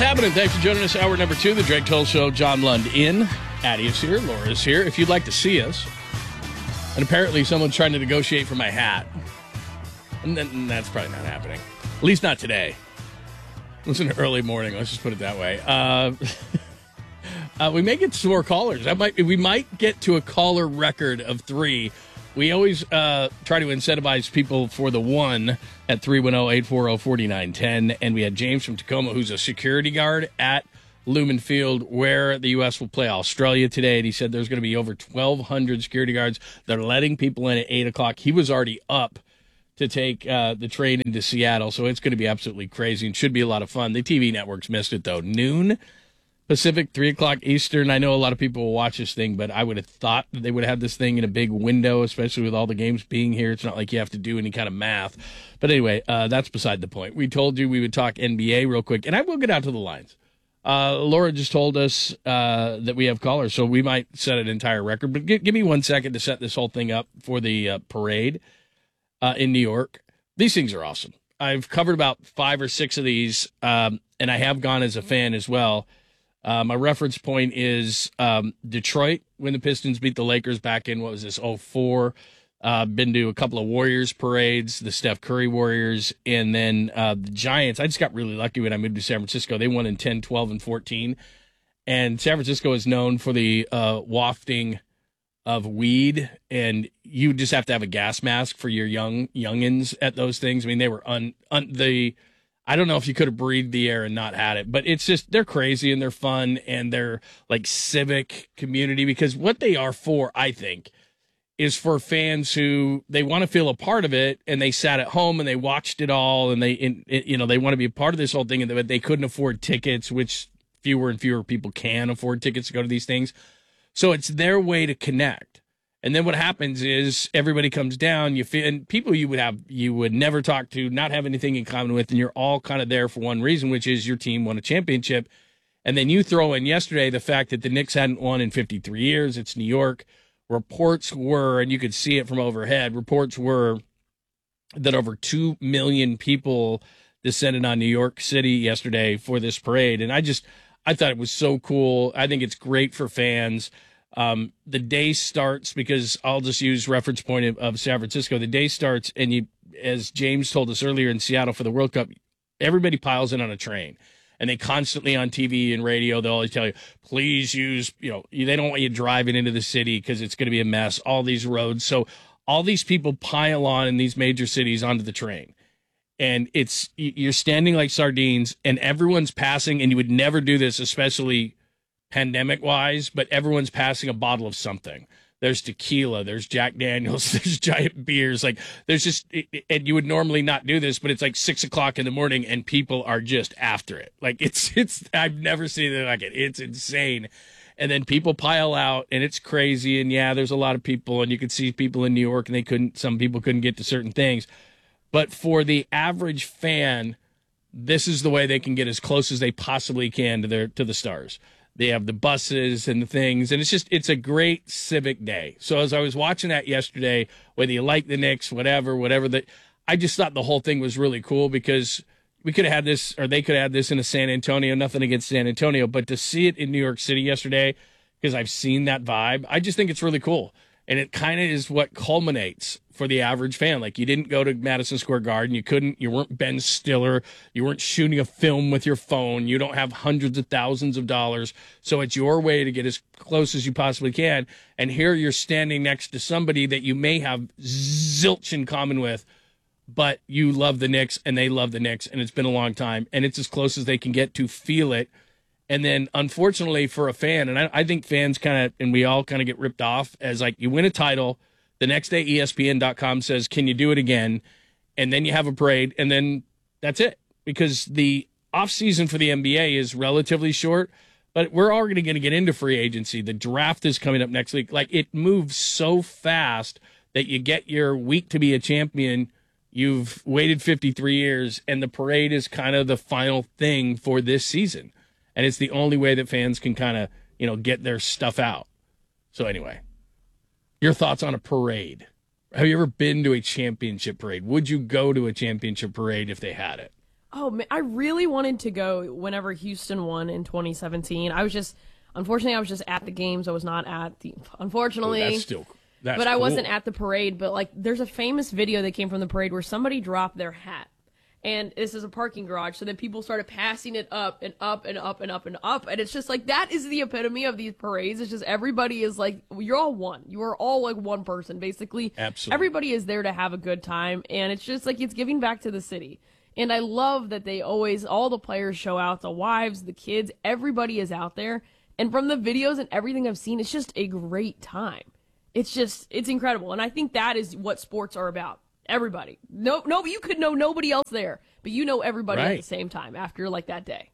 happening? Thanks for joining us. Hour number 2, the Drake Toll Show. John Lund in. Addie is here. Laura is here. If you'd like to see us. And apparently someone's trying to negotiate for my hat. And that's probably not happening. At least not today. It was an early morning. Let's just put it that way. We may get some more callers. We might get to a caller record of 3. We always try to incentivize people for the 1 at 310-840-4910. And we had James from Tacoma, who's a security guard at Lumen Field, where the U.S. will play Australia today. And he said there's going to be over 1,200 security guards. They're letting people in at 8 o'clock. He was already up to take the train into Seattle. So it's going to be absolutely crazy and should be a lot of fun. The TV networks missed it, though. Noon Pacific, 3 o'clock Eastern. I know a lot of people will watch this thing, but I would have thought that they would have this thing in a big window, especially with all the games being here. It's not like you have to do any kind of math. But anyway, that's beside the point. We told you we would talk NBA real quick, and I will get out to the lines. Laura just told us that we have callers, so we might set an entire record. But give me 1 second to set this whole thing up for the parade in New York. These things are awesome. I've covered about 5 or 6 of these, and I have gone as a fan as well. My reference point is Detroit when the Pistons beat the Lakers back in, 2004. Been to a couple of Warriors parades, the Steph Curry Warriors, and then the Giants. I just got really lucky when I moved to San Francisco. They won in 10, 12, and 14. And San Francisco is known for the wafting of weed, and you just have to have a gas mask for your youngins at those things. I mean, they were I don't know if you could have breathed the air and not had it, but it's just, they're crazy and they're fun and they're like civic community, because what they are for, I think, is for fans who they want to feel a part of it, and they sat at home and they watched it all, and they want to be a part of this whole thing, but they couldn't afford tickets, which fewer and fewer people can afford tickets to go to these things. So it's their way to connect. And then what happens is everybody comes down, and people you would never talk to, not have anything in common with, and you're all kind of there for one reason, which is your team won a championship. And then you throw in yesterday the fact that the Knicks hadn't won in 53 years. It's New York. Reports were, and you could see it from overhead, reports were that over 2 million people descended on New York City yesterday for this parade. And I thought it was so cool. I think it's great for fans. The day starts, because I'll just use reference point of San Francisco. The day starts, and as James told us earlier in Seattle for the World Cup, everybody piles in on a train, and they constantly on TV and radio, they'll always tell you, please use, they don't want you driving into the city because it's going to be a mess, all these roads. So all these people pile on in these major cities onto the train, and you're standing like sardines, and everyone's passing, and you would never do this, especially pandemic-wise, but everyone's passing a bottle of something. There's tequila, there's Jack Daniels, there's giant beers. Like, there's just, and you would normally not do this, but it's like 6 o'clock in the morning, and people are just after it. Like, it's I've never seen it like it. It's insane. And then people pile out, and it's crazy. And yeah, there's a lot of people, and you could see people in New York, and some people couldn't get to certain things. But for the average fan, this is the way they can get as close as they possibly can to the stars. They have the buses and the things, and it's a great civic day. So as I was watching that yesterday, whether you like the Knicks, whatever, I just thought the whole thing was really cool, because we could have had this, or they could have had this in a San Antonio, nothing against San Antonio, but to see it in New York City yesterday, because I've seen that vibe, I just think it's really cool. And it kind of is what culminates for the average fan. Like, you didn't go to Madison Square Garden. You weren't Ben Stiller. You weren't shooting a film with your phone. You don't have hundreds of thousands of dollars. So it's your way to get as close as you possibly can. And here you're standing next to somebody that you may have zilch in common with, but you love the Knicks and they love the Knicks, and it's been a long time. And it's as close as they can get to feel it. And then, unfortunately, for a fan, and I think fans and we all kind of get ripped off as, like, you win a title, the next day ESPN.com says, can you do it again? And then you have a parade, and then that's it. Because the offseason for the NBA is relatively short, but we're already going to get into free agency. The draft is coming up next week. Like, it moves so fast that you get your week to be a champion. You've waited 53 years, and the parade is kind of the final thing for this season. And it's the only way that fans can kind of, get their stuff out. So anyway, your thoughts on a parade. Have you ever been to a championship parade? Would you go to a championship parade if they had it? Oh, man, I really wanted to go whenever Houston won in 2017. Unfortunately, I was just at the games. I was not at unfortunately. That's but I cool. wasn't at the parade. But like, there's a famous video that came from the parade where somebody dropped their hat. And this is a parking garage, so then people started passing it up and up and up and up and up. And it's just like, that is the epitome of these parades. It's just everybody is like, you're all one. You are all like one person, basically. Absolutely. Everybody is there to have a good time. And it's just like, it's giving back to the city. And I love that all the players show out, the wives, the kids, everybody is out there. And from the videos and everything I've seen, it's just a great time. It's incredible. And I think that is what sports are about. Everybody. No, you could know nobody else there, but you know everybody at the same time after like that day.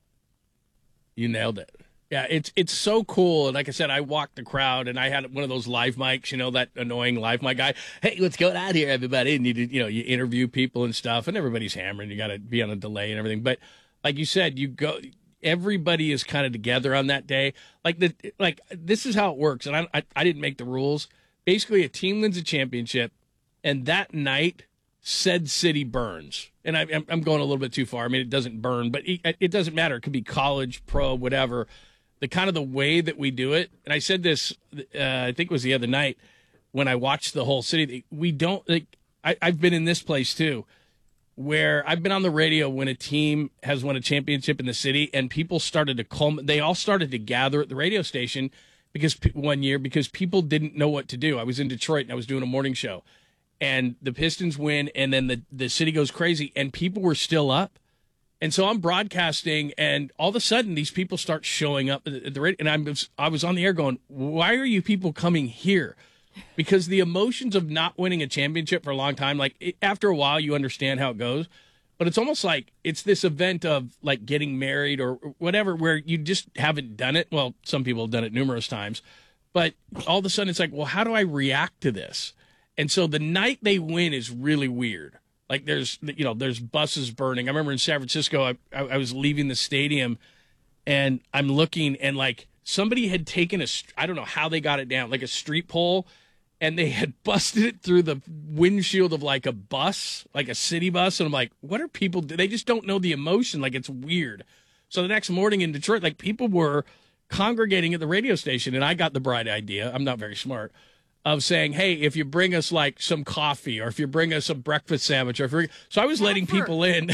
You nailed it. Yeah, it's so cool. And like I said, I walked the crowd and I had one of those live mics, that annoying live mic guy. Hey, what's going on here, everybody? And you interview people and stuff, and everybody's hammering. You got to be on a delay and everything. But like you said, everybody is kind of together on that day. Like this is how it works. And I didn't make the rules. Basically, a team wins a championship, and that night, said city burns. And I'm going a little bit too far. I mean, it doesn't burn, but it doesn't matter. It could be college, pro, whatever. The way that we do it, and I said this, I think it was the other night when I watched the whole city. We don't I've been in this place too, where I've been on the radio when a team has won a championship in the city, and people started to they all started to gather at the radio station because people didn't know what to do. I was in Detroit and I was doing a morning show. And the Pistons win, and then the city goes crazy, and people were still up. And so I'm broadcasting, and all of a sudden these people start showing up at the radio, and I was on the air going, why are you people coming here? Because the emotions of not winning a championship for a long time, after a while you understand how it goes, but it's almost like it's this event of like getting married or whatever where you just haven't done it. Well, some people have done it numerous times, but all of a sudden it's like, well, how do I react to this? And so the night they win is really weird. Like there's buses burning. I remember in San Francisco, I was leaving the stadium and I'm looking and like somebody had taken I don't know how they got it down, like a street pole, and they had busted it through the windshield of like a bus, like a city bus. And I'm like, what are people do? They just don't know the emotion. Like it's weird. So the next morning in Detroit, like people were congregating at the radio station, and I got the bright idea. I'm not very smart. Of saying, hey, if you bring us like some coffee, or if you bring us a breakfast sandwich, so I was letting people in.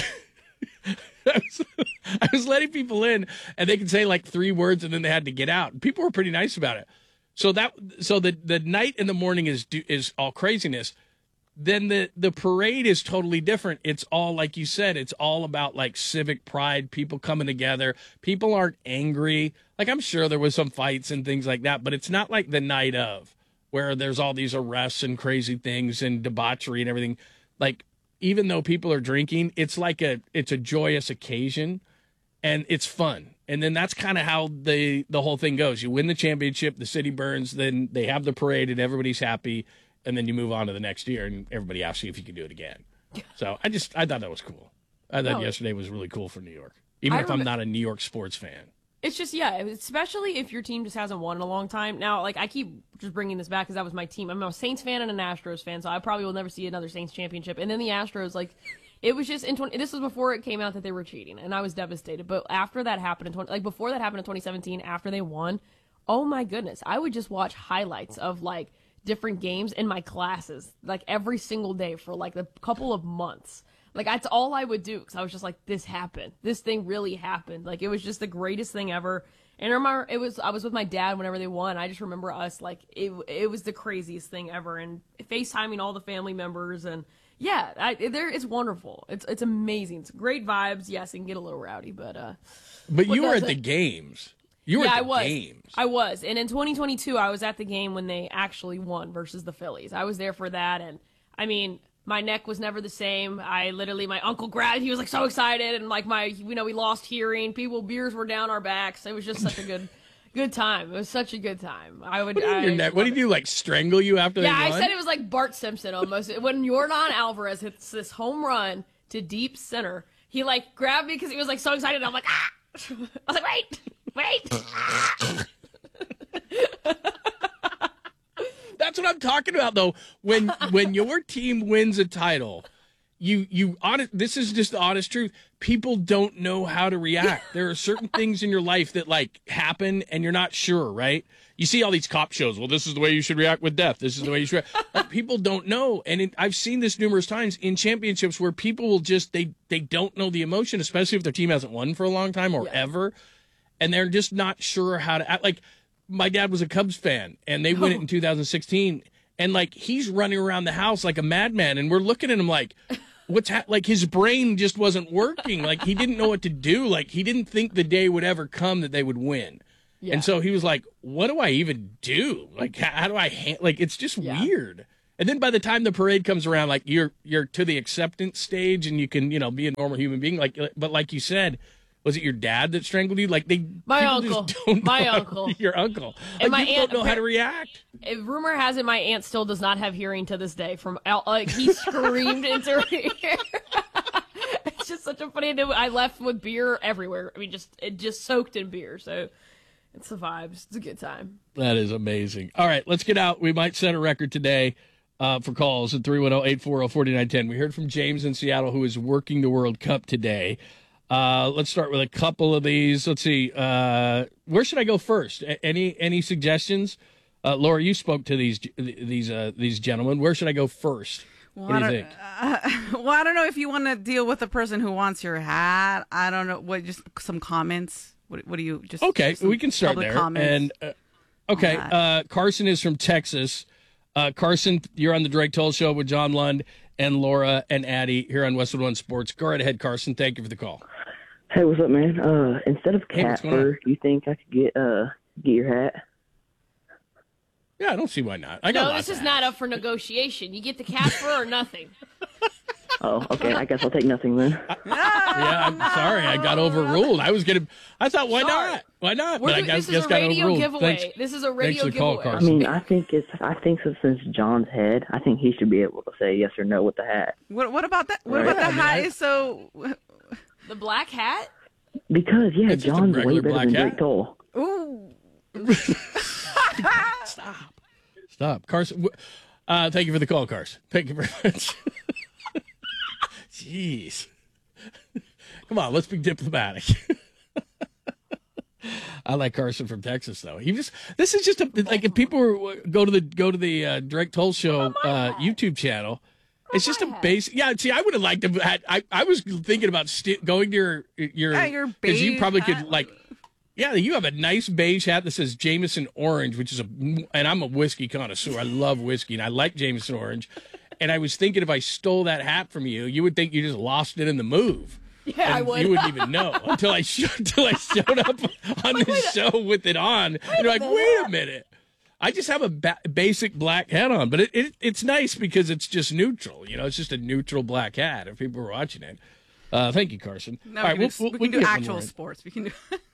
I was letting people in, and they could say like 3 words, and then they had to get out. And people were pretty nice about it. So the night and the morning is all craziness. Then the parade is totally different. It's all like you said. It's all about like civic pride, people coming together. People aren't angry. Like I'm sure there was some fights and things like that, but it's not like the night of, where there's all these arrests and crazy things and debauchery and everything. Like, even though people are drinking, it's a joyous occasion, and it's fun. And then that's kind of how the whole thing goes. You win the championship, the city burns, then they have the parade, and everybody's happy, and then you move on to the next year, and everybody asks you if you can do it again. So I thought that was cool. I thought yesterday was really cool for New York, even if I'm not a New York sports fan. It's just, yeah, especially if your team just hasn't won in a long time. Now, like, I keep just bringing this back because that was my team. I'm a Saints fan and an Astros fan, so I probably will never see another Saints championship. And then the Astros, like, it was just, this was before it came out that they were cheating, and I was devastated. But after that happened, before that happened in 2017, after they won, oh my goodness, I would just watch highlights of, like, different games in my classes, like, every single day for, like, a couple of months. Like, that's all I would do, because I was just like, this happened. This thing really happened. Like, it was just the greatest thing ever. And I remember, I was with my dad whenever they won. I just remember us, like, it was the craziest thing ever. And FaceTiming all the family members, and, yeah, it's wonderful. It's amazing. It's great vibes. Yes, it can get a little rowdy, but you were at the games. You were at the games. I was. And in 2022, I was at the game when they actually won versus the Phillies. I was there for that, and, I mean, my neck was never the same. My uncle grabbed, he was like so excited, and like we lost hearing. Beers were down our backs. It was just such a good time. It was such a good time. What did he do, like strangle you after they won? Yeah, I said it was like Bart Simpson almost. When Yordan Alvarez hits this home run to deep center, he like grabbed me because he was like so excited. And I'm like, ah! I was like, wait. That's what I'm talking about, though. When your team wins a title, this is just the honest truth. People don't know how to react. There are certain things in your life that like happen and you're not sure, right? You see all these cop shows. Well, this is the way you should react with death. This is the way you should react. Like, people don't know. And I've seen this numerous times in championships where people will just, they don't know the emotion, especially if their team hasn't won for a long time or ever. And they're just not sure how to act. Like, my dad was a Cubs fan and they win it in 2016. And like, he's running around the house like a madman. And we're looking at him like, like his brain just wasn't working. Like, he didn't know what to do. Like, he didn't think the day would ever come that they would win. Yeah. And so he was like, what do I even do? Like, how do I like, it's just weird. And then by the time the parade comes around, like you're to the acceptance stage and you can, be a normal human being. Like, but like you said, was it your dad that strangled you? Like my uncle, your uncle. And like, my people aunt don't know how to react. Rumor has it my aunt still does not have hearing to this day. From like he screamed into her ear. It's just such a funny. I left with beer everywhere. I mean, it just soaked in beer. So it's the vibes. It's a good time. That is amazing. All right, let's get out. We might set a record today for calls at 310-840-4910. We heard from James in Seattle, who is working the World Cup today. Let's start with a couple of these. Let's see. Where should I go first? Any suggestions? Laura, you spoke to these gentlemen. Where should I go first? Well, what do you think? I don't know if you want to deal with the person who wants your hat. I don't know. Just some comments. What do you just? Okay, we can start there. Comments and okay, Carson is from Texas. Carson, you're on the Drake Toll Show with John Lund and Laura and Addie here on Westwood One Sports. Go right ahead, Carson. Thank you for the call. Hey, what's up, man? Instead of cat fur, you think I could get your hat? Yeah, I don't see why not. This is not up for negotiation. You get the cat fur or nothing. Oh, okay. I guess I'll take nothing then. Yeah, I'm sorry. I got overruled. I thought, why not? Why not? This is a radio giveaway. This is a radio giveaway. I mean, I think since John's head, I think he should be able to say yes or no with the hat. What about that? What about the hat? So the black hat? Because John's way better than Drake Toll. Ooh. Stop, Carson. Thank you for the call, Carson. Thank you very much. Jeez. Come on, let's be diplomatic. I like Carson from Texas, though. This is just like if people go to the Drake Toll Show YouTube channel. It's just a basic. Yeah, see, I would have liked to. I was thinking about going to your because you probably could like. Yeah, you have a nice beige hat that says Jameson Orange, which is and I'm a whiskey connoisseur. I love whiskey, and I like Jameson Orange. And I was thinking if I stole that hat from you, you would think you just lost it in the move. Yeah, and I would. You wouldn't even know until I showed up on the show with it on. And you're like, wait a minute. I just have a basic black hat on, but it's nice because it's just neutral. It's just a neutral black hat if people were watching it. Thank you, Carson. No, all right, we can do actual sports. We can do.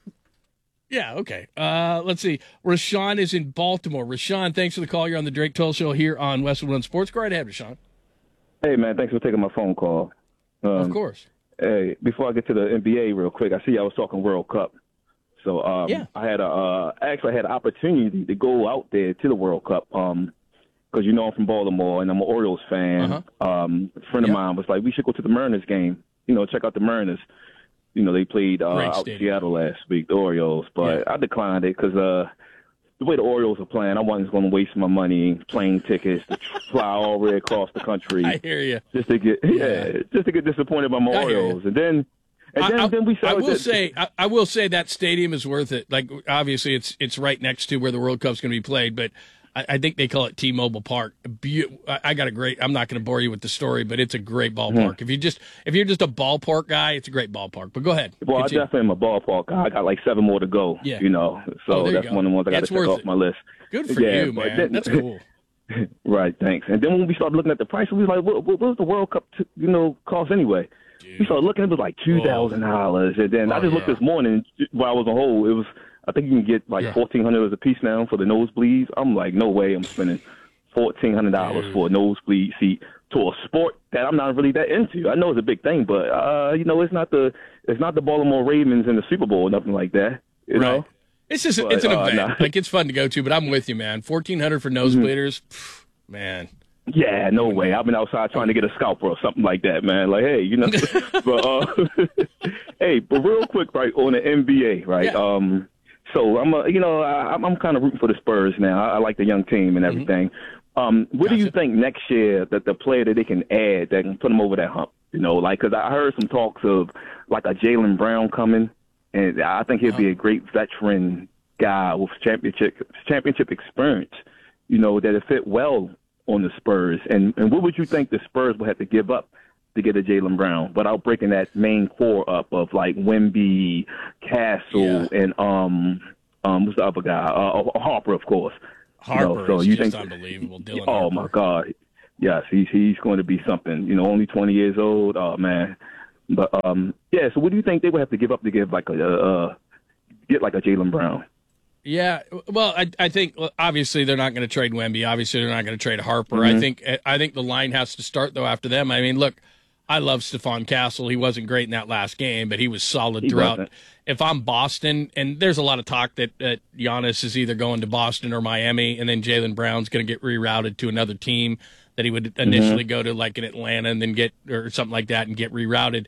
Yeah, okay. Let's see. Rashawn is in Baltimore. Rashawn, thanks for the call. You're on the Drake Toll Show here on Westwood One Sports. Go right ahead, Rashawn. Hey, man, thanks for taking my phone call. Of course. Hey, before I get to the NBA real quick, I see I was talking World Cup. So I had actually had an opportunity to go out there to the World Cup because I'm from Baltimore and I'm an Orioles fan. A friend of mine was like, we should go to the Mariners game, check out the Mariners. They played out in Seattle last week, the Orioles, but I declined it because the way the Orioles are playing, I wasn't going to waste my money, plane tickets to fly all the way across the country. I hear you. Just to get disappointed by my Orioles, and then we saw. I will say that stadium is worth it. Like obviously, it's right next to where the World Cup's going to be played, but I think they call it T-Mobile Park. I got a great. I'm not going to bore you with the story, but it's a great ballpark. Mm-hmm. If you're just a ballpark guy, it's a great ballpark. But go ahead. Well, continue. I definitely am a ballpark guy. I got like 7 more to go. Yeah. So that's one of the ones I got to check off my list. Good for you, man. That's cool. Right. Thanks. And then when we started looking at the price, we was like, what was the World Cup cost anyway? Dude. We started looking. It was like $2,000, and then I just looked this morning while I was on hold. It was. I think you can get like $1,400 a piece now for the nosebleeds. I'm like, no way I'm spending $1,400 for a nosebleed seat to a sport that I'm not really that into. I know it's a big thing, but it's not the Baltimore Ravens in the Super Bowl or nothing like that. You know, it's just it's an event. Like it's fun to go to, but I'm with you, man. $1,400 for nosebleeders, man. Yeah, no way. I've been outside trying to get a scalper or something like that, man. Like, hey, but hey, but real quick, right, on the NBA, right? Yeah. So I'm kind of rooting for the Spurs now. I like the young team and everything. What do you think next year that the player that they can add that can put them over that hump? Because I heard some talks of like a Jaylen Brown coming, and I think he'd be a great veteran guy with championship experience. That'll fit well on the Spurs. And what would you think the Spurs would have to give up to get a Jaylen Brown without breaking that main core up of like Wemby, Castle, and what's the other guy? Harper, of course. Harper is just unbelievable. Dylan oh Harper. My God, yes, he's going to be something. Only 20 years old. Oh man, but So what do you think they would have to give up to get like a Jaylen Brown? Yeah, well, I think obviously they're not going to trade Wemby. Obviously they're not going to trade Harper. Mm-hmm. I think the line has to start though after them. I mean, look, I love Stephon Castle. He wasn't great in that last game, but he was solid throughout. If I'm Boston, and there's a lot of talk that Giannis is either going to Boston or Miami, and then Jaylen Brown's going to get rerouted to another team that he would initially go to, like in Atlanta, and then or something like that, and get rerouted.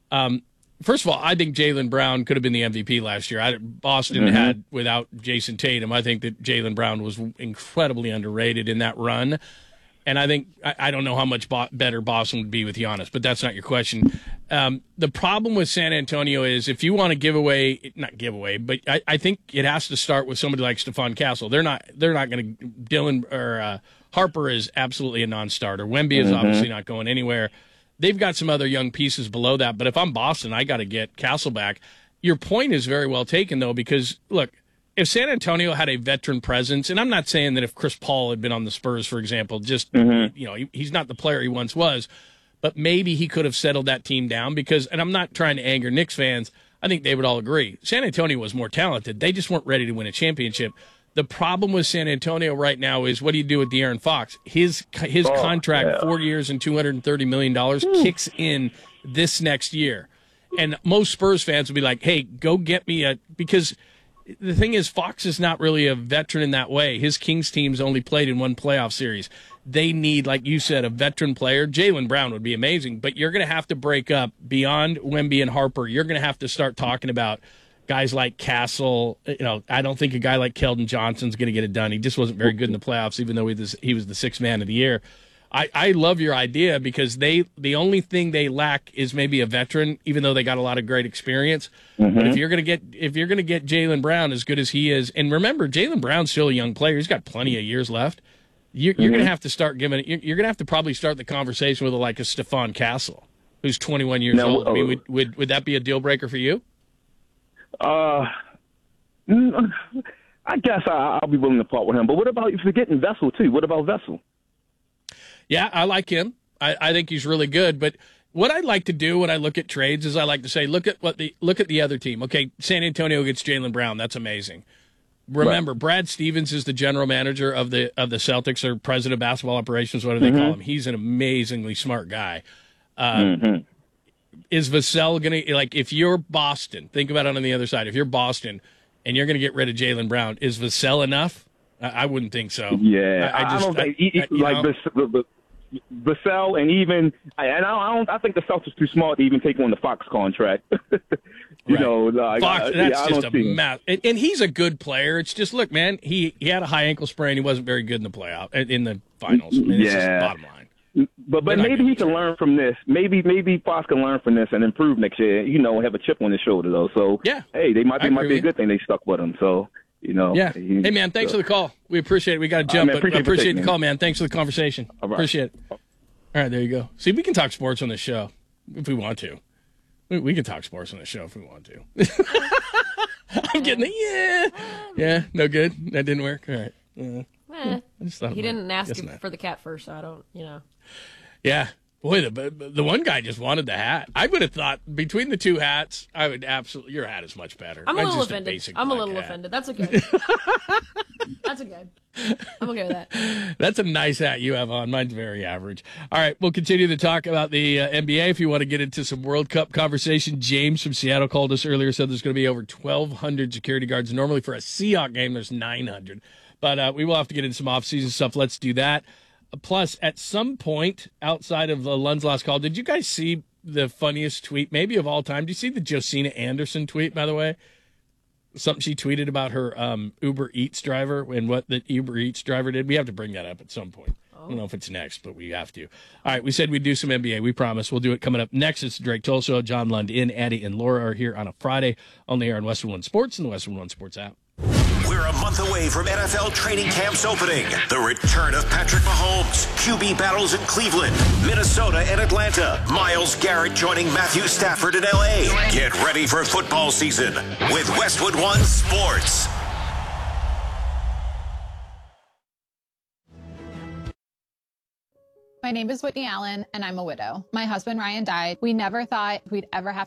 First of all, I think Jaylen Brown could have been the MVP last year. Boston had, without Jason Tatum, I think that Jaylen Brown was incredibly underrated in that run. And I think, I don't know how much better Boston would be with Giannis, but that's not your question. The problem with San Antonio is if you want to not give away, but I think it has to start with somebody like Stephon Castle. They're not going to, Dylan or Harper is absolutely a non-starter. Wemby is obviously not going anywhere. They've got some other young pieces below that, but if I'm Boston, I got to get Castle back. Your point is very well taken, though, because, look, if San Antonio had a veteran presence, and I'm not saying that if Chris Paul had been on the Spurs, for example, he's not the player he once was, but maybe he could have settled that team down because, and I'm not trying to anger Knicks fans, I think they would all agree, San Antonio was more talented. They just weren't ready to win a championship. The problem with San Antonio right now is what do you do with De'Aaron Fox? His contract, 4 years and $230 million, kicks in this next year. And most Spurs fans will be like, hey, go get me because the thing is, Fox is not really a veteran in that way. His Kings team's only played in one playoff series. They need, like you said, a veteran player. Jaylen Brown would be amazing, but you're going to have to break up beyond Wemby and Harper. You're going to have to start talking about guys like Castle. I don't think a guy like Keldon Johnson's going to get it done. He just wasn't very good in the playoffs, even though he was the sixth man of the year. I love your idea because the only thing they lack is maybe a veteran, even though they got a lot of great experience. But if you're going to get Jaylen Brown as good as he is, and remember, Jaylen Brown's still a young player. He's got plenty of years left. You're going to have to start giving. You're going to have to probably start the conversation with like a Stephon Castle, who's 21 years old. I mean, would that be a deal breaker for you? I guess I'll be willing to part with him. But what about if you're getting Vessel too? What about Vessel? Yeah, I like him. I think he's really good. But what I like to do when I look at trades is I like to say, look at the other team. Okay, San Antonio gets Jaylen Brown. That's amazing. Remember, right. Brad Stevens is the general manager of the Celtics, or president of basketball operations. What do they call him? He's an amazingly smart guy. Is Vassell going to, like, if you're Boston, think about it on the other side. If you're Boston and you're going to get rid of Jaylen Brown, is Vassell enough? I wouldn't think so. Yeah, I don't think Vassell, and even I think the Celtics too smart to even take on the Fox contract. Fox, that's just a mess. And he's a good player. It's just, look, man, he had a high ankle sprain. He wasn't very good in the finals. I mean, it's just the bottom line. But maybe he can learn from this. Maybe Fox can learn from this and improve next year. And have a chip on his shoulder though. So hey, they might be a good thing they stuck with him. So. Yeah. Hey, man, thanks for the call. We appreciate it. We got to jump, but I appreciate the call, man. Thanks for the conversation. All right. Appreciate it. All right, there you go. See, we can talk sports on this show if we want to. We can talk sports on this show if we want to. I'm getting the yeah. No good. That didn't work. All right. He didn't ask for the cat first, so I don't. Yeah. Boy, the one guy just wanted the hat. I would have thought between the two hats, I would absolutely. Your hat is much better. I'm a little offended. Offended. That's okay. That's okay. I'm okay with that. That's a nice hat you have on. Mine's very average. All right, we'll continue to talk about the NBA. If you want to get into some World Cup conversation, James from Seattle called us earlier. Said there's going to be over 1,200 security guards. Normally for a Seahawks game, there's 900. But we will have to get into some off-season stuff. Let's do that. Plus, at some point outside of the Lund's last call, did you guys see the funniest tweet, maybe of all time? Did you see the Josina Anderson tweet, by the way? Something she tweeted about her Uber Eats driver and what the Uber Eats driver did. We have to bring that up at some point. I don't know if it's next, but we have to. All right, we said we'd do some NBA. We promise. We'll do it coming up next. It's the Drake Toll Show. John Lund in, Addie and Laura are here on a Friday on the air on Westwood One Sports and the Westwood One Sports app. We're a month away from NFL training camps opening. The return of Patrick Mahomes, QB battles in Cleveland, Minnesota, and Atlanta. Myles Garrett joining Matthew Stafford in L.A. Get ready for football season with Westwood One Sports. My name is Whitney Allen, and I'm a widow. My husband, Ryan, died. We never thought we'd ever have